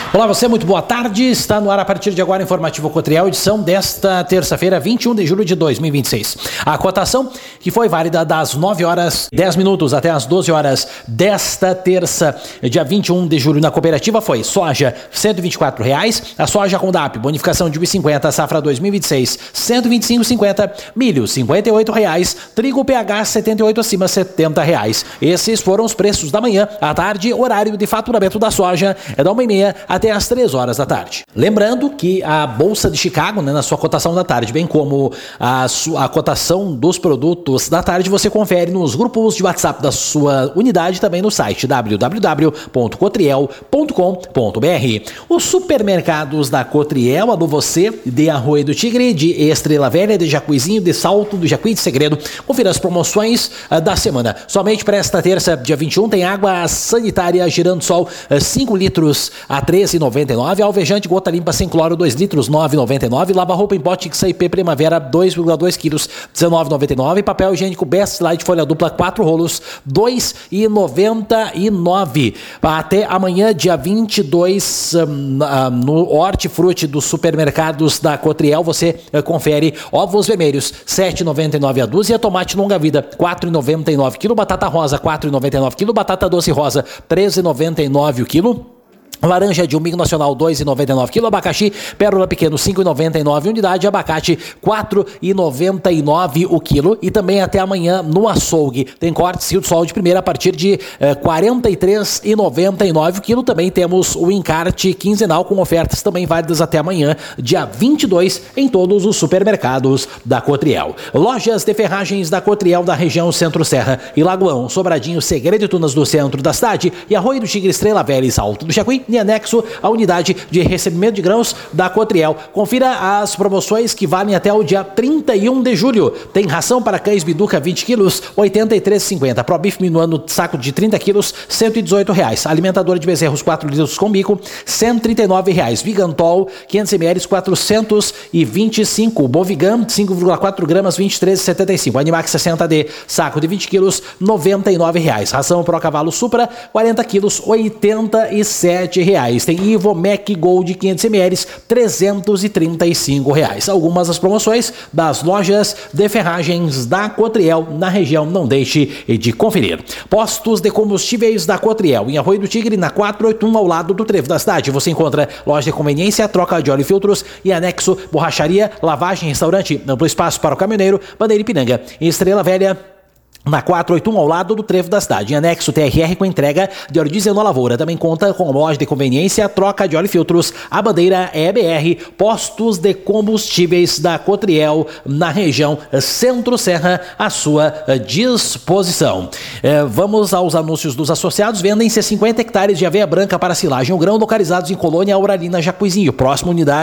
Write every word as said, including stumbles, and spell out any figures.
Olá, você, muito boa tarde. Está no ar a partir de agora Informativo Cotriel, edição desta terça-feira, vinte e um de julho de dois mil e vinte e seis. A cotação que foi válida das nove horas e dez minutos até as doze horas desta terça, dia vinte e um de julho, na cooperativa foi soja cento e vinte e quatro reais, a soja com D A P, bonificação de um real e cinquenta, safra dois mil e vinte e seis, cento e vinte e cinco reais e cinquenta centavos, milho cinquenta e oito reais, trigo P H setenta e oito acima, setenta reais. Esses foram os preços da manhã. À tarde, horário de faturamento da soja é da uma e meia até às três horas da tarde. Lembrando que a Bolsa de Chicago, né, na sua cotação da tarde, bem como a, sua, a cotação dos produtos da tarde, você confere nos grupos de WhatsApp da sua unidade, também no site w w w ponto cotriel ponto com ponto b r. Os supermercados da Cotriel, a do Você, de Arroio do Tigre, de Estrela Velha, de Jacuizinho, de Salto do Jacuí de Segredo. Confira as promoções uh, da semana. Somente para esta terça, dia vinte e um, tem água sanitária Giransol, uh, cinco litros a treze reais e noventa e nove centavos, alvejante gota limpa sem cloro dois litros, nove reais e noventa e nove centavos, lava-roupa em pote X I P Primavera dois vírgula dois quilos, dezenove reais e noventa e nove centavos, papel higiênico Best Light folha dupla quatro rolos, dois reais e noventa e nove centavos. Até amanhã, dia vinte e dois, um, uh, no Hortifruti dos supermercados da Cotriel, você uh, confere ovos vermelhos sete reais e noventa e nove centavos a dúzia, tomate longa vida quatro reais e noventa e nove centavos quilo, batata rosa quatro reais e noventa e nove centavos quilo, batata doce rosa treze reais e noventa e nove centavos o quilo. Laranja de umbigo nacional dois reais e noventa e nove centavos quilo, abacaxi pérola pequeno cinco reais e noventa e nove centavos unidade, abacate quatro reais e noventa e nove centavos o quilo. E também até amanhã no açougue tem cortes Rio do Sol de primeira a partir de eh, quarenta e três reais e noventa e nove centavos o quilo. Também temos o encarte quinzenal com ofertas também válidas até amanhã, dia vinte e dois, em todos os supermercados da Cotriel. Lojas de ferragens da Cotriel da região Centro-Serra e Lagoão, Sobradinho, Segredo e Tunas do centro da cidade e Arroio do Tigre, Estrela Velha e Salto do Jacuí, e anexo à unidade de recebimento de grãos da Cotriel. Confira as promoções que valem até o dia trinta e um de julho. Tem ração para cães Biduca vinte quilos, oitenta e três reais e cinquenta centavos. Pro Beef Minuano saco de trinta quilos, cento e dezoito reais. Alimentador de bezerros quatro litros com bico, cento e trinta e nove reais. Vigantol quinhentos mililitros, quatrocentos e vinte e cinco. Bovigan cinco vírgula quatro gramas, vinte e três reais e setenta e cinco centavos. Animax sessenta D saco de vinte quilos, noventa e nove reais. Ração Pro Cavalo Supra quarenta quilos, oitenta e sete reais. Tem Ivo Mac Gold quinhentos mililitros, trezentos e trinta e cinco reais. Algumas das promoções das lojas de ferragens da Cotriel na região, não deixe de conferir. Postos de combustíveis da Cotriel em Arroio do Tigre, na quatrocentos e oitenta e um, ao lado do trevo da cidade. Você encontra loja de conveniência, troca de óleo e filtros e anexo borracharia, lavagem, restaurante, amplo espaço para o caminhoneiro, Bandeira Ipiranga. Em Estrela Velha, na quatrocentos e oitenta e um, ao lado do trevo da cidade. Em anexo T R R com entrega de óleo diesel na lavoura. Também conta com loja de conveniência, troca de óleo e filtros, a Bandeira E B R, postos de combustíveis da Cotriel na região Centro-Serra à sua disposição. É, vamos aos anúncios dos associados. Vendem-se cinquenta hectares de aveia branca para silagem ou grão localizados em Colônia Auralina Jacuizinho, próxima unidade